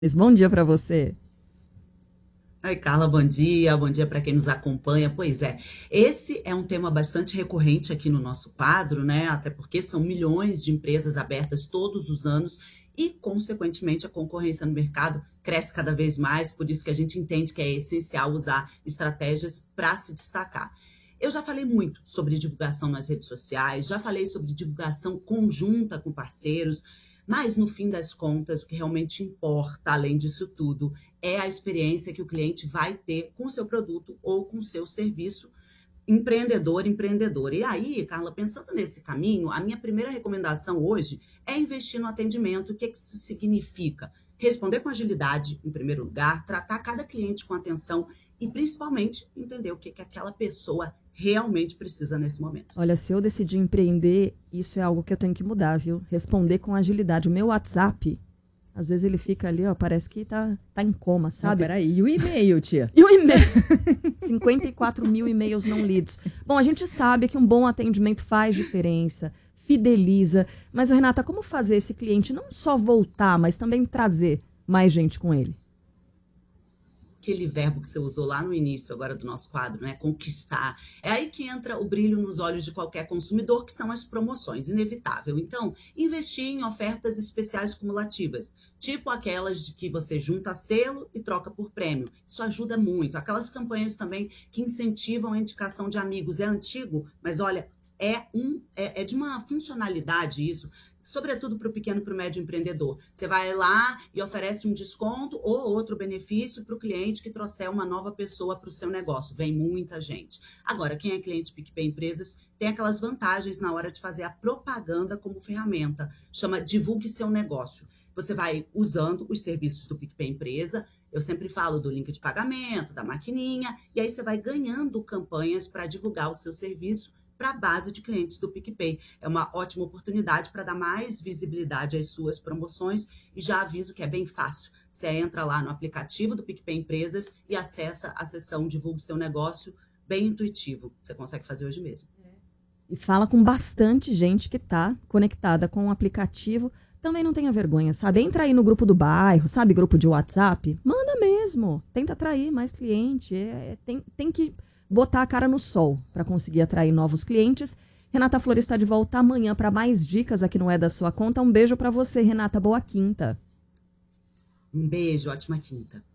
Bom dia para você. Oi, Carla, bom dia para quem nos acompanha. Pois é, esse é um tema bastante recorrente aqui no nosso quadro, né? Até porque são milhões de empresas abertas todos os anos e, consequentemente, a concorrência no mercado cresce cada vez mais, por isso que a gente entende que é essencial usar estratégias para se destacar. Eu já falei muito sobre divulgação nas redes sociais, já falei sobre divulgação conjunta com parceiros, mas no fim das contas, o que realmente importa, além disso tudo, é a experiência que o cliente vai ter com o seu produto ou com o seu serviço, empreendedor. E aí, Carla, pensando nesse caminho, a minha primeira recomendação hoje é investir no atendimento. O que isso significa? Responder com agilidade, em primeiro lugar, tratar cada cliente com atenção e, principalmente, entender o que aquela pessoa realmente precisa nesse momento. Olha, se eu decidir empreender, isso é algo que eu tenho que mudar, viu? Responder com agilidade. O meu WhatsApp, às vezes ele fica ali, ó, parece que tá em coma, Não, sabe? peraí. E o e-mail, tia? E o e-mail? 54 mil e-mails não lidos. Bom, a gente sabe que um bom atendimento faz diferença, fideliza. Mas, Renata, como fazer esse cliente não só voltar, mas também trazer mais gente com ele? Aquele verbo que você usou lá no início agora do nosso quadro, né? Conquistar. É aí que entra o brilho nos olhos de qualquer consumidor, que são as promoções, inevitável. Então, investir em ofertas especiais cumulativas, tipo aquelas de que você junta selo e troca por prêmio. Isso ajuda muito. Aquelas campanhas também que incentivam a indicação de amigos. É antigo, mas olha, é de uma funcionalidade isso, sobretudo para o pequeno e para o médio empreendedor. Você vai lá e oferece um desconto ou outro benefício para o cliente que trouxer uma nova pessoa para o seu negócio. Vem muita gente. Agora, quem é cliente PicPay Empresas tem aquelas vantagens na hora de fazer a propaganda como ferramenta. Chama Divulgue Seu Negócio. Você vai usando os serviços do PicPay Empresa. Eu sempre falo do link de pagamento, da maquininha, e aí você vai ganhando campanhas para divulgar o seu serviço para a base de clientes do PicPay. É uma ótima oportunidade para dar mais visibilidade às suas promoções e já aviso que é bem fácil. Você entra lá no aplicativo do PicPay Empresas e acessa a seção Divulgue Seu Negócio, bem intuitivo. Você consegue fazer hoje mesmo. E fala com bastante gente que tá conectada com o aplicativo. Também não tenha vergonha, sabe? Entra aí no grupo do bairro, sabe? Grupo de WhatsApp. Manda mesmo. Tenta atrair mais cliente. Tem que botar a cara no sol para conseguir atrair novos clientes. Renata Flores está de volta amanhã para mais dicas aqui no É da Sua Conta. Um beijo para você, Renata. Boa quinta. Um beijo, ótima quinta.